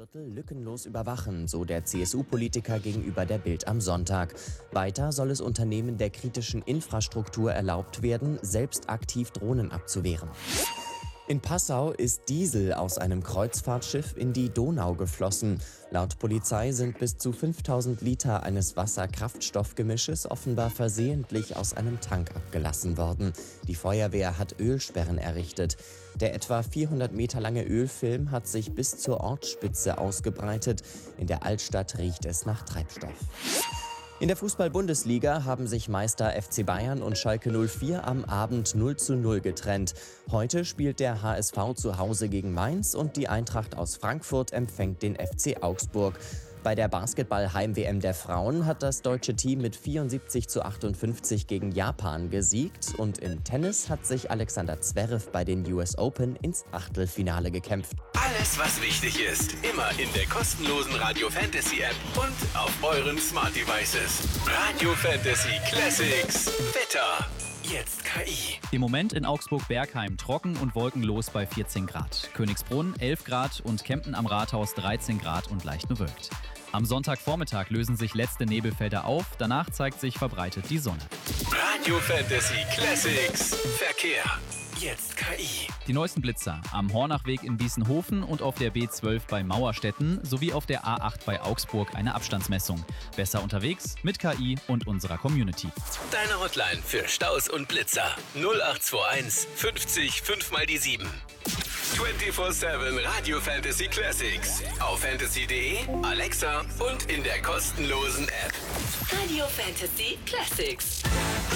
Viertel lückenlos überwachen, so der CSU-Politiker gegenüber der Bild am Sonntag. Weiter soll es Unternehmen der kritischen Infrastruktur erlaubt werden, selbst aktiv Drohnen abzuwehren. In Passau ist Diesel aus einem Kreuzfahrtschiff in die Donau geflossen. Laut Polizei sind bis zu 5000 Liter eines Wasser-Kraftstoffgemisches offenbar versehentlich aus einem Tank abgelassen worden. Die Feuerwehr hat Ölsperren errichtet. Der etwa 400 Meter lange Ölfilm hat sich bis zur Ortsspitze ausgebreitet. In der Altstadt riecht es nach Treibstoff. In der Fußball-Bundesliga haben sich Meister FC Bayern und Schalke 04 am Abend 0:0 getrennt. Heute spielt der HSV zu Hause gegen Mainz und die Eintracht aus Frankfurt empfängt den FC Augsburg. Bei der Basketball-Heim-WM der Frauen hat das deutsche Team mit 74:58 gegen Japan gesiegt und im Tennis hat sich Alexander Zverev bei den US Open ins Achtelfinale gekämpft. Alles, was wichtig ist, immer in der kostenlosen Radio Fantasy App und auf euren Smart Devices. Radio Fantasy Classics. Wetter. Jetzt KI. Im Moment in Augsburg-Bergheim trocken und wolkenlos bei 14 Grad. Königsbrunn 11 Grad und Kempten am Rathaus 13 Grad und leicht bewölkt. Am Sonntagvormittag lösen sich letzte Nebelfelder auf, danach zeigt sich verbreitet die Sonne. Radio Fantasy Classics. Verkehr. Jetzt KI. Die neuesten Blitzer am Hornachweg in Biesenhofen und auf der B12 bei Mauerstetten sowie auf der A8 bei Augsburg eine Abstandsmessung. Besser unterwegs mit KI und unserer Community. Deine Hotline für Staus und Blitzer 0821 50 5 mal die 7. 24/7 Radio Fantasy Classics. Auf fantasy.de, Alexa und in der kostenlosen App. Radio Fantasy Classics.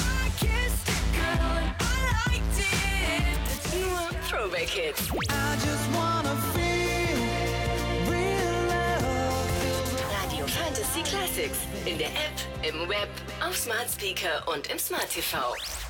Nur Throwback Hits. Radio Fantasy Classics. In der App, im Web, auf Smart Speaker und im Smart TV.